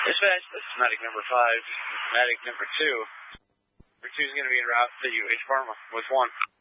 Dispatch, this is medic number 5. Medic number 2. Number 2 is going to be en route to UH Pharma with 1.